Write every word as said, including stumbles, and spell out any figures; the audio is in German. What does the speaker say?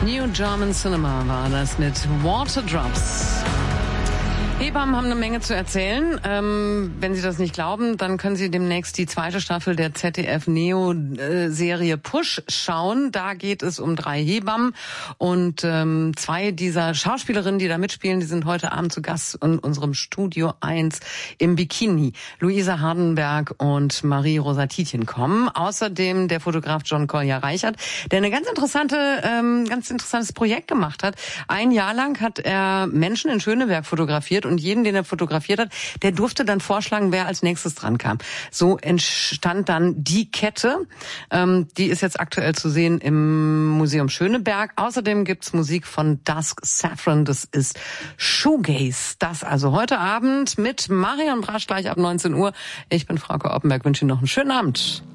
New German Cinema war das mit Waterdrops. Hebammen haben eine Menge zu erzählen. Ähm, wenn Sie das nicht glauben, dann können Sie demnächst die zweite Staffel der Z D F-Neo-Serie Push schauen. Da geht es um drei Hebammen und ähm, zwei dieser Schauspielerinnen, die da mitspielen, die sind heute Abend zu Gast in unserem Studio eins im Bikini. Luisa Hardenberg und Marie-Rosa Tietjen kommen. Außerdem der Fotograf John Collier-Reichert, der eine ganz interessante, ähm, ganz interessantes Projekt gemacht hat. Ein Jahr lang hat er Menschen in Schöneberg fotografiert und jeden, den er fotografiert hat, der durfte dann vorschlagen, wer als nächstes dran kam. So entstand dann die Kette. Ähm, die ist jetzt aktuell zu sehen im Museum Schöneberg. Außerdem gibt's Musik von Dusk Saffron. Das ist Shoegaze. Das also heute Abend mit Marion Brasch gleich ab neunzehn Uhr. Ich bin Frauke Oppenberg, wünsche Ihnen noch einen schönen Abend.